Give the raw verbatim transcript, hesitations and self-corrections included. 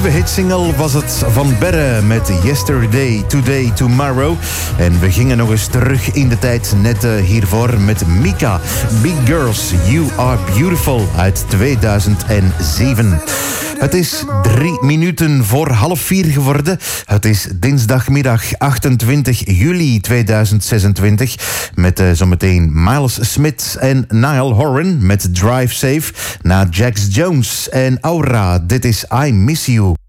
nieuwe hitsingle was het van Berre met Yesterday, Today, Tomorrow. En we gingen nog eens terug in de tijd net uh, hiervoor met Mika. Big Girls, You Are Beautiful uit tweeduizend zeven. Het is drie minuten voor half vier geworden. Het is dinsdagmiddag achtentwintig juli tweeduizend zesentwintig. Met uh, zometeen Miles Smith en Niall Horan met Drive Safe. Na Jax Jones en Aura, dit is I Miss You.